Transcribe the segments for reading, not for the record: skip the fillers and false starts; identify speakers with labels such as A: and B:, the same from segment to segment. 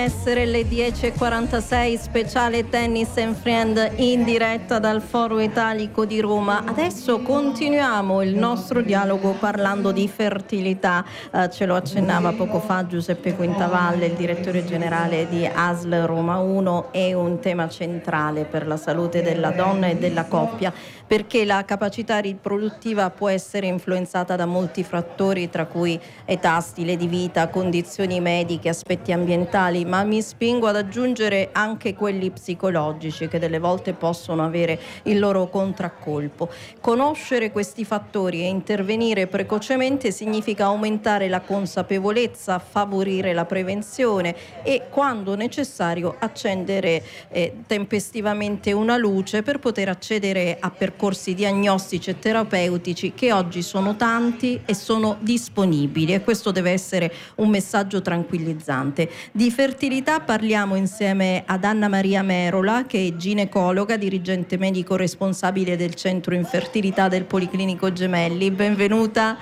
A: essere le 10:46, speciale Tennis and Friend in diretta dal Foro Italico di Roma. Adesso continuiamo il nostro dialogo parlando di fertilità. Ce lo accennava poco fa Giuseppe Quintavalle, il direttore generale di ASL Roma 1. È un tema centrale per la salute della donna e della coppia, perché la capacità riproduttiva può essere influenzata da molti fattori, tra cui età, stile di vita, condizioni mediche, aspetti ambientali, ma mi spingo ad aggiungere anche quelli psicologici, che delle volte possono avere il loro contraccolpo. Conoscere questi fattori e intervenire precocemente significa aumentare la consapevolezza, favorire la prevenzione e, quando necessario, accendere tempestivamente una luce per poter accedere a percorsi diagnostici e terapeutici che oggi sono tanti e sono disponibili, e questo deve essere un messaggio tranquillizzante. Di fertilità parliamo insieme ad Anna Maria Merola, che è ginecologa, dirigente medico responsabile del centro infertilità del Policlinico Gemelli. Benvenuta.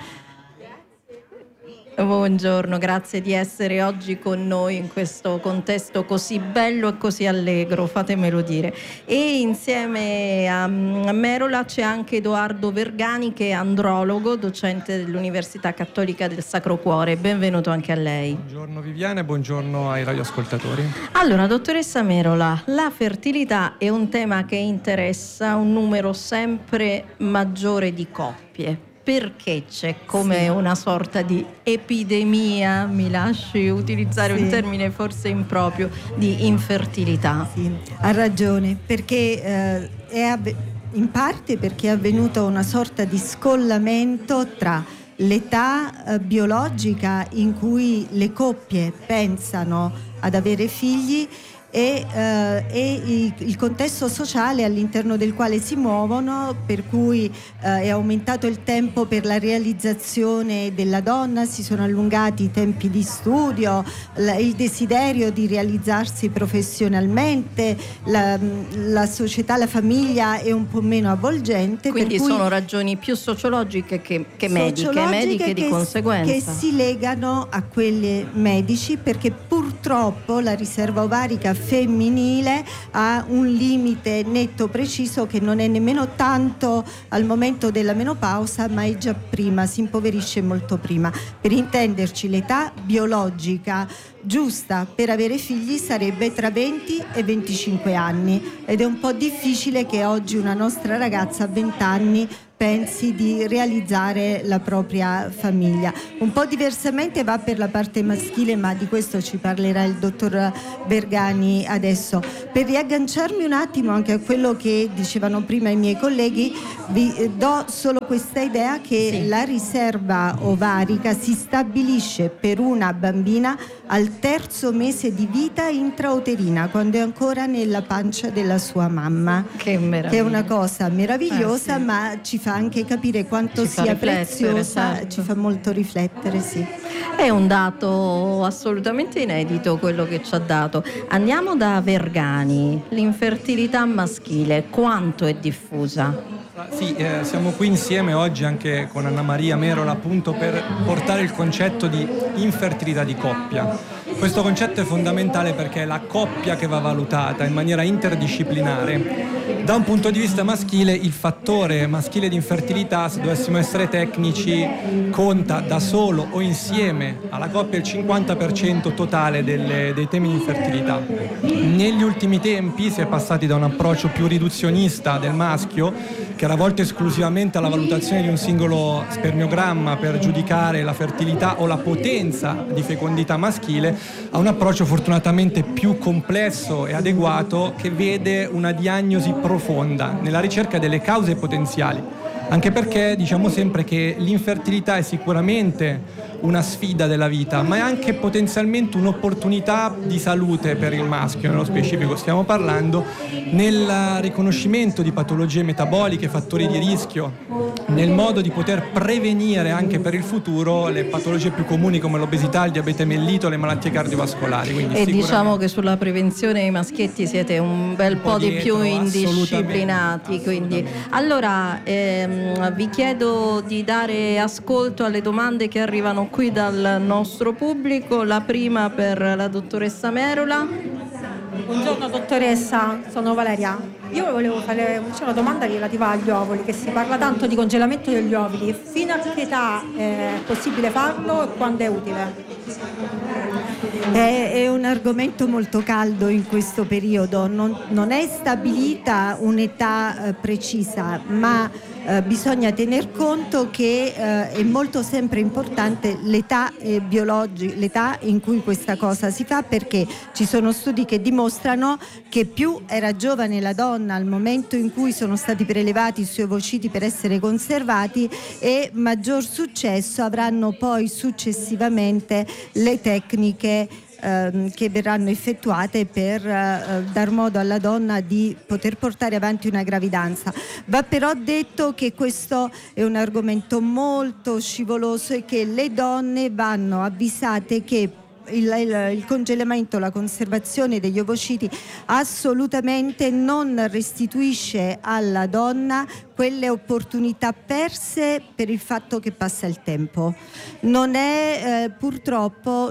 A: Buongiorno, grazie di essere oggi con noi in questo contesto così bello e così allegro, fatemelo dire. E insieme a Merola c'è anche Edoardo Vergani, che è andrologo, docente dell'Università Cattolica del Sacro Cuore. Benvenuto anche a lei.
B: Buongiorno Viviane, buongiorno ai radioascoltatori.
A: Allora, dottoressa Merola, la fertilità è un tema che interessa un numero sempre maggiore di coppie. Perché c'è come una sorta di epidemia, mi lasci utilizzare un termine forse improprio, di infertilità?
C: Sì, ha ragione, perché in parte perché è avvenuta una sorta di scollamento tra l'età biologica in cui le coppie pensano ad avere figli e il contesto sociale all'interno del quale si muovono, per cui è aumentato il tempo per la realizzazione della donna, si sono allungati i tempi di studio, il desiderio di realizzarsi professionalmente, la società, la famiglia è un po' meno avvolgente.
A: Quindi
C: per cui
A: sono ragioni più sociologiche che mediche di conseguenza.
C: Che si legano a quelle medici, perché purtroppo la riserva ovarica femminile ha un limite netto preciso, che non è nemmeno tanto al momento della menopausa, ma è già prima, si impoverisce molto prima. Per intenderci, l'età biologica giusta per avere figli sarebbe tra 20 e 25 anni, ed è un po' difficile che oggi una nostra ragazza a 20 anni pensi di realizzare la propria famiglia. Un po' diversamente va per la parte maschile, ma di questo ci parlerà il dottor Vergani adesso. Per riagganciarmi un attimo anche a quello che dicevano prima i miei colleghi, vi do solo questa idea che la riserva ovarica si stabilisce per una bambina al terzo mese di vita intrauterina, quando è ancora nella pancia della sua mamma.
A: Che meraviglia.
C: Che è una cosa meravigliosa, ma ci fa anche capire quanto sia preziosa, certo. Ci fa molto riflettere, sì.
A: È un dato assolutamente inedito quello che ci ha dato. Andiamo da Vergani. L'infertilità maschile, quanto è diffusa?
B: Sì, siamo qui insieme oggi anche con Anna Maria Merola, appunto per portare il concetto di infertilità di coppia. Questo concetto è fondamentale perché è la coppia che va valutata in maniera interdisciplinare. Da un punto di vista maschile, il fattore maschile di infertilità, se dovessimo essere tecnici, conta da solo o insieme alla coppia il 50% totale dei temi di infertilità. Negli ultimi tempi si è passati da un approccio più riduzionista del maschio, che era volto esclusivamente alla valutazione di un singolo spermiogramma per giudicare la fertilità o la potenza di fecondità maschile, a un approccio fortunatamente più complesso e adeguato, che vede una diagnosi profonda nella ricerca delle cause potenziali. Anche perché diciamo sempre che l'infertilità è sicuramente una sfida della vita, ma è anche potenzialmente un'opportunità di salute per il maschio, nello specifico stiamo parlando, nel riconoscimento di patologie metaboliche, fattori di rischio, nel modo di poter prevenire anche per il futuro le patologie più comuni come l'obesità, il diabete mellito, le malattie cardiovascolari. Quindi
A: e diciamo che sulla prevenzione i maschietti siete un bel po' di più indisciplinati. Quindi allora vi chiedo di dare ascolto alle domande che arrivano qui dal nostro pubblico. La prima per la dottoressa Merola.
D: Buongiorno dottoressa, sono Valeria. Io volevo fare una domanda relativa agli ovuli, che si parla tanto di congelamento degli ovuli. Fino a che età è possibile farlo e quando è utile?
C: È un argomento molto caldo in questo periodo, non è stabilita un'età precisa, ma bisogna tener conto che è molto sempre importante l'età biologica, l'età in cui questa cosa si fa, perché ci sono studi che dimostrano che più era giovane la donna al momento in cui sono stati prelevati i suoi ovociti per essere conservati, e maggior successo avranno poi successivamente le tecniche che verranno effettuate per dar modo alla donna di poter portare avanti una gravidanza. Va però detto che questo è un argomento molto scivoloso e che le donne vanno avvisate che il congelamento, la conservazione degli ovociti assolutamente non restituisce alla donna quelle opportunità perse per il fatto che passa il tempo. Non è purtroppo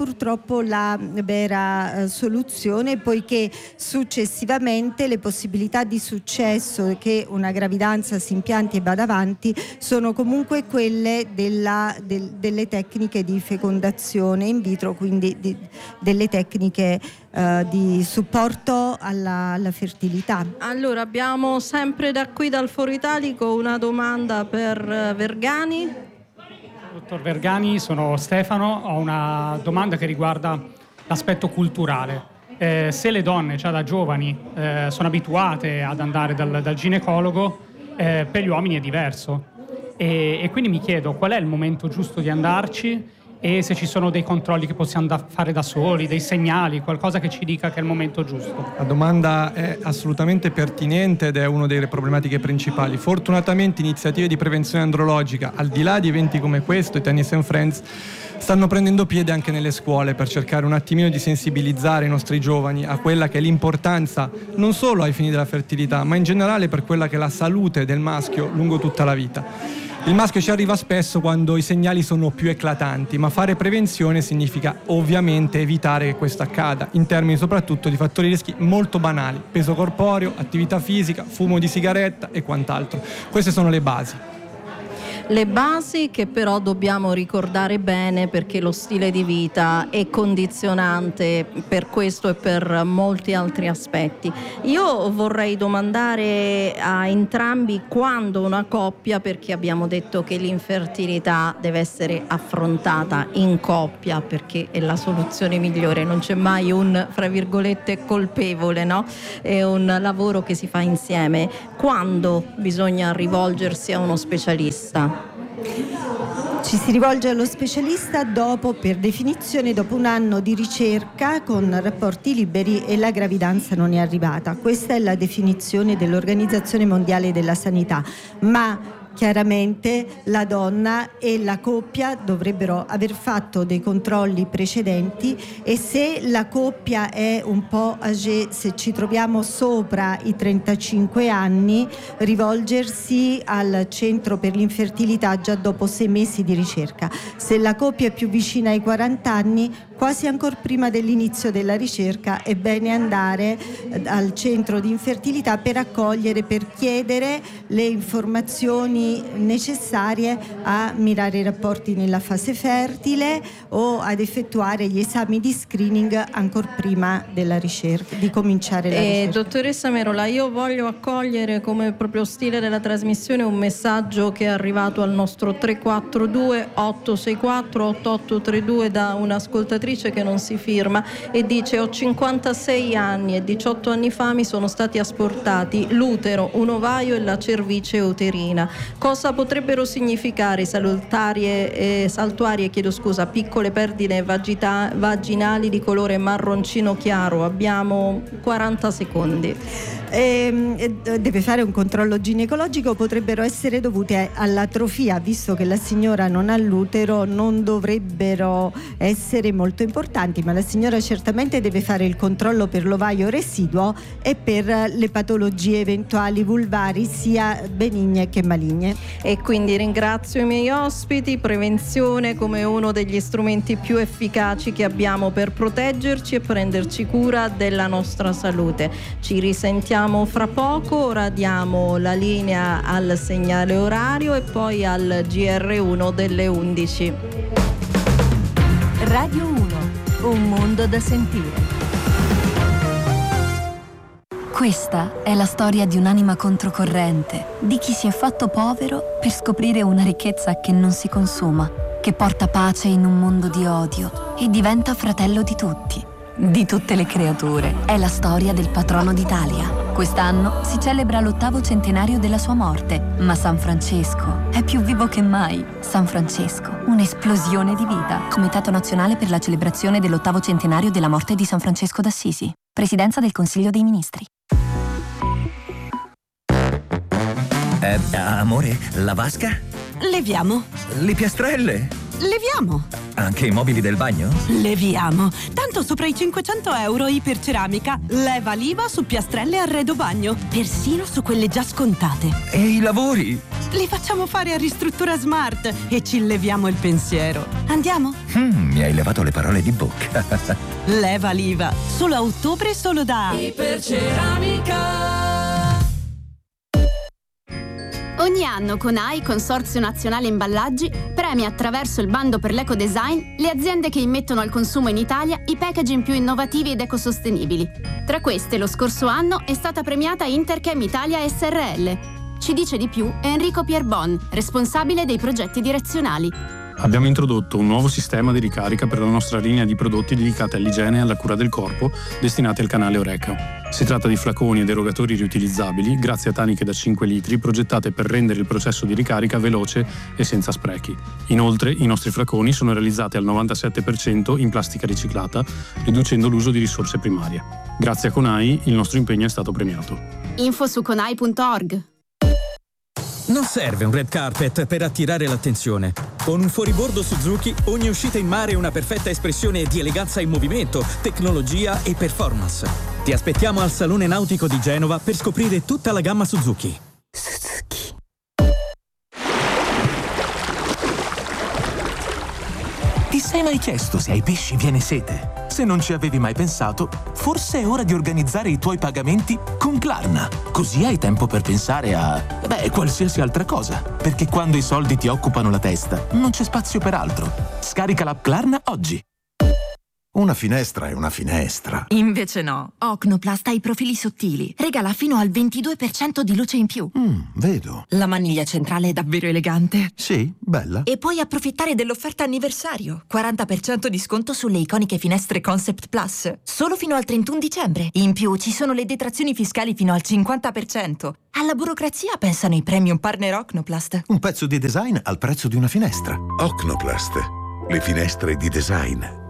C: la vera soluzione, poiché successivamente le possibilità di successo che una gravidanza si impianti e vada avanti sono comunque quelle delle tecniche di fecondazione in vitro, quindi delle tecniche di supporto alla fertilità.
A: Allora, abbiamo sempre da qui dal Foro Italico una domanda per Vergani.
E: Dottor Vergani, sono Stefano, ho una domanda che riguarda l'aspetto culturale. Se le donne già da giovani sono abituate ad andare dal ginecologo, per gli uomini è diverso, e quindi mi chiedo qual è il momento giusto di andarci, e se ci sono dei controlli che possiamo fare da soli, dei segnali, qualcosa che ci dica che è il momento giusto.
B: La domanda è assolutamente pertinente ed è una delle problematiche principali. Fortunatamente iniziative di prevenzione andrologica, al di là di eventi come questo, i Tennis and Friends, stanno prendendo piede anche nelle scuole per cercare un attimino di sensibilizzare i nostri giovani a quella che è l'importanza non solo ai fini della fertilità, ma in generale per quella che è la salute del maschio lungo tutta la vita. Il maschio ci arriva spesso quando i segnali sono più eclatanti, ma fare prevenzione significa ovviamente evitare che questo accada, in termini soprattutto di fattori di rischi molto banali: peso corporeo, attività fisica, fumo di sigaretta e quant'altro. Queste sono le basi.
A: Le basi che però dobbiamo ricordare bene, perché lo stile di vita è condizionante per questo e per molti altri aspetti. Io vorrei domandare a entrambi quando una coppia, perché abbiamo detto che l'infertilità deve essere affrontata in coppia perché è la soluzione migliore, non c'è mai un, fra virgolette, colpevole, no? È un lavoro che si fa insieme. Quando bisogna rivolgersi a uno specialista?
C: Ci si rivolge allo specialista per definizione dopo un anno di ricerca con rapporti liberi e la gravidanza non è arrivata. Questa è la definizione dell'Organizzazione Mondiale della Sanità, ma chiaramente la donna e la coppia dovrebbero aver fatto dei controlli precedenti, e se la coppia è un po' âgée, se ci troviamo sopra i 35 anni, rivolgersi al centro per l'infertilità già dopo 6 mesi di ricerca. Se la coppia è più vicina ai 40 anni, quasi ancora prima dell'inizio della ricerca, è bene andare al centro di infertilità per chiedere le informazioni necessarie a mirare i rapporti nella fase fertile o ad effettuare gli esami di screening ancora prima della ricerca, di cominciare la ricerca.
A: Dottoressa Merola, io voglio accogliere come proprio stile della trasmissione un messaggio che è arrivato al nostro 342 864 8832 da un'ascoltatrice che non si firma e dice: ho 56 anni e 18 anni fa mi sono stati asportati l'utero, un ovaio e la cervice uterina. Cosa potrebbero significare saltuarie, piccole perdite vaginali di colore marroncino chiaro? Abbiamo 40 secondi.
C: Deve fare un controllo ginecologico. Potrebbero essere dovute all'atrofia, visto che la signora non ha l'utero, non dovrebbero essere molto molto importanti, ma la signora certamente deve fare il controllo per l'ovaio residuo e per le patologie eventuali vulvari sia benigne che maligne.
A: E quindi ringrazio i miei ospiti. Prevenzione come uno degli strumenti più efficaci che abbiamo per proteggerci e prenderci cura della nostra salute. Ci risentiamo fra poco, ora diamo la linea al segnale orario e poi al GR1 delle 11.
F: Radio 1, un mondo da sentire. Questa è la storia di un'anima controcorrente, di chi si è fatto povero per scoprire una ricchezza che non si consuma, che porta pace in un mondo di odio e diventa fratello di tutti, di tutte le creature. È la storia del patrono d'Italia. Quest'anno si celebra l'8° centenario della sua morte, ma San Francesco è più vivo che mai. San Francesco, un'esplosione di vita. Comitato Nazionale per la celebrazione dell'8° centenario della morte di San Francesco d'Assisi. Presidenza del Consiglio dei Ministri.
G: Amore, la vasca?
H: Leviamo.
G: Le piastrelle?
H: Leviamo.
G: Anche i mobili del bagno?
H: Leviamo. Tanto sopra i 500 euro Iperceramica leva l'IVA su piastrelle e arredo bagno, persino su quelle già scontate.
G: E i lavori?
H: Li facciamo fare a Ristruttura Smart e ci leviamo il pensiero. Andiamo?
G: Mi hai levato le parole di bocca.
H: Leva l'IVA. Solo a ottobre, solo da
I: Iperceramica. Ogni anno CONAI, Consorzio Nazionale Imballaggi, premia attraverso il bando per l'ecodesign le aziende che immettono al consumo in Italia i packaging più innovativi ed ecosostenibili. Tra queste, lo scorso anno è stata premiata Interchem Italia SRL. Ci dice di più Enrico Pierbon, responsabile dei progetti direzionali.
J: Abbiamo introdotto un nuovo sistema di ricarica per la nostra linea di prodotti dedicati all'igiene e alla cura del corpo, destinati al canale Oreca. Si tratta di flaconi ed erogatori riutilizzabili, grazie a taniche da 5 litri, progettate per rendere il processo di ricarica veloce e senza sprechi. Inoltre, i nostri flaconi sono realizzati al 97% in plastica riciclata, riducendo l'uso di risorse primarie. Grazie a CONAI, il nostro impegno è stato premiato.
I: Info su conai.org.
K: Non serve un red carpet per attirare l'attenzione. Con un fuoribordo Suzuki, ogni uscita in mare è una perfetta espressione di eleganza in movimento, tecnologia e performance. Ti aspettiamo al Salone Nautico di Genova per scoprire tutta la gamma Suzuki.
H: Suzuki.
L: Ti sei mai chiesto se ai pesci viene sete? Se non ci avevi mai pensato, forse è ora di organizzare i tuoi pagamenti con Klarna. Così hai tempo per pensare a, qualsiasi altra cosa. Perché quando i soldi ti occupano la testa, non c'è spazio per altro. Scarica l'app Klarna oggi.
M: Una finestra è una finestra.
F: Invece no. Ocnoplast ha i profili sottili. Regala fino al 22% di luce in più.
M: Vedo.
F: La maniglia centrale è davvero elegante.
M: Sì, bella.
F: E puoi approfittare dell'offerta anniversario. 40% di sconto sulle iconiche finestre Concept Plus. Solo fino al 31 dicembre. In più ci sono le detrazioni fiscali fino al 50%. Alla burocrazia pensano i premium partner Ocnoplast.
M: Un pezzo di design al prezzo di una finestra.
N: Ocnoplast. Le finestre di design.